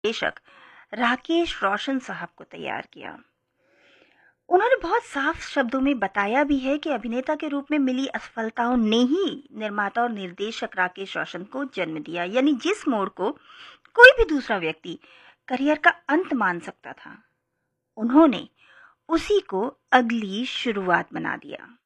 निर्देशक राकेश रोशन साहब को तैयार किया। उन्होंने बहुत साफ शब्दों में बताया भी है कि अभिनेता के रूप में मिली असफलताओं ने ही निर्माता और निर्देशक राकेश रोशन को जन्म दिया, यानी जिस मोड़ को कोई भी दूसरा व्यक्ति करियर का अंत मान सकता था, उन्होंने उसी को अगली शुरुआत बना दिया।